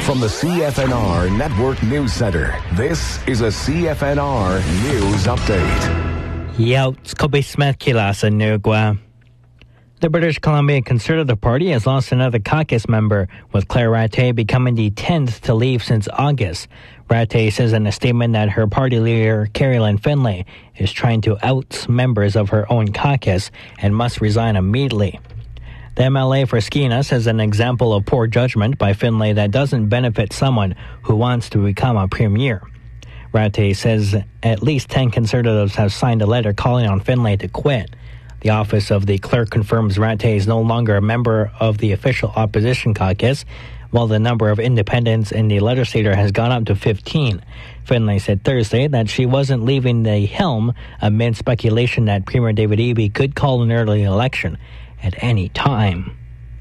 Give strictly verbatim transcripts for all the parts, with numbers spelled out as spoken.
From the C F N R Network News Center, this is a C F N R News Update. Yaut's Kobe Smith Kilas and Nugua. The British Columbia Conservative Party has lost another caucus member, with Claire Rattay becoming the tenth to leave since August. Rattay says in a statement that her party leader, Carolyn Finlay, is trying to oust members of her own caucus and must resign immediately. The M L A for Skeena says an example of poor judgment by Finlay that doesn't benefit someone who wants to become a premier. Rattay says at least ten Conservatives have signed a letter calling on Finlay to quit. The office of the clerk confirms Rattay is no longer a member of the official opposition caucus, while the number of independents in the legislature has gone up to fifteen. Finlay said Thursday that she wasn't leaving the helm amid speculation that Premier David Eby could call an early election at any time.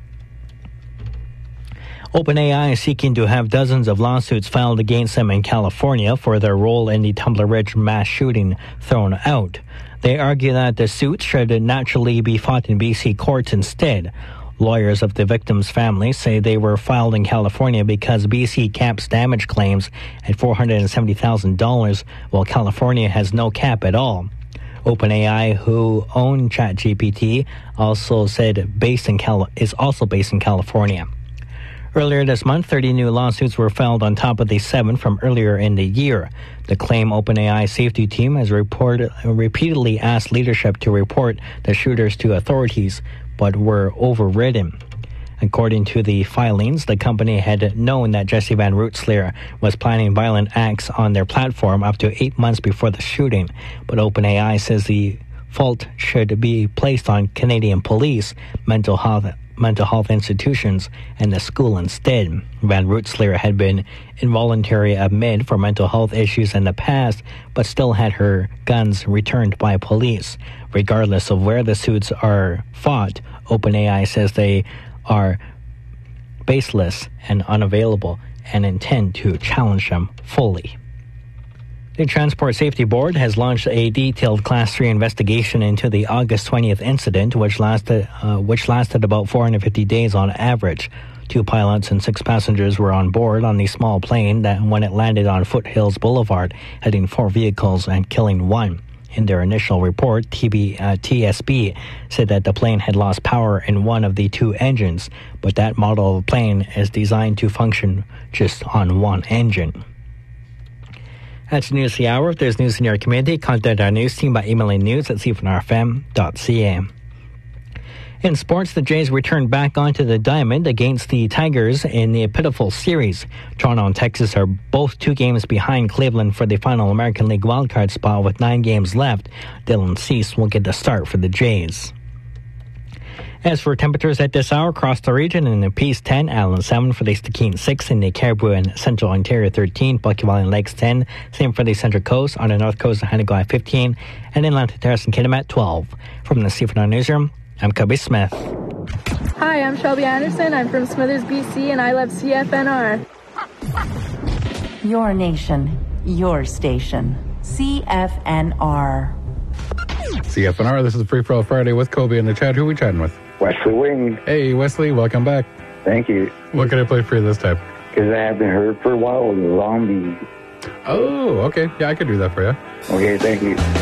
OpenAI is seeking to have dozens of lawsuits filed against them in California for their role in the Tumbler Ridge mass shooting thrown out. They argue that the suits should naturally be fought in B C courts instead. Lawyers of the victims' families say they were filed in California because B C caps damage claims at four hundred seventy thousand dollars, while California has no cap at all. OpenAI, who own ChatGPT, also said based in Cal- is also based in California. Earlier this month, thirty new lawsuits were filed on top of the seven from earlier in the year. The claim OpenAI safety team has reported, repeatedly asked leadership to report the shooters to authorities, but were overridden. According to the filings, the company had known that Jesse Van Rootselaar was planning violent acts on their platform up to eight months before the shooting, but OpenAI says the fault should be placed on Canadian police, mental health mental health institutions, and the school instead. Van Rootselaar had been involuntary admitted for mental health issues in the past, but still had her guns returned by police. Regardless of where the suits are fought, OpenAI says they are baseless and unavailable and intend to challenge them fully. The Transport Safety Board has launched a detailed Class three investigation into the August twentieth incident, which lasted uh, which lasted about four hundred fifty days on average. Two pilots and six passengers were on board on the small plane that when it landed on Foothills Boulevard, hitting four vehicles and killing one. In their initial report, T B, uh, T S B said that the plane had lost power in one of the two engines, but that model of plane is designed to function just on one engine. That's News the Hour. If there's news in your community, contact our news team by emailing news at c f n r f m dot c a. In sports, the Jays returned back onto the diamond against the Tigers in the pitiful series. Toronto and Texas are both two games behind Cleveland for the final American League wildcard spot with nine games left. Dylan Cease will get the start for the Jays. As for temperatures at this hour across the region, in the Peace ten, Allen seven, for the Stikine six, in the Caribou and Central Ontario thirteen, Bucky Valley and Lakes ten, same for the Central Coast, on the North Coast of Hanegoy fifteen, and in Atlantic Terrace and Kitimat twelve. From the C F N R Newsroom, I'm Kobe Smith. Hi, I'm Shelby Anderson. I'm from Smithers, B C, and I love C F N R. Your nation, your station, C F N R. C F N R, this is Free For All Friday with Kobe in the chat. Who are we chatting with? Wesley Wing. Hey, Wesley, welcome back. Thank you. What can I play for you this time? Because I haven't heard for a while, Zombie. Oh, okay. Yeah, I could do that for you. Okay, thank you.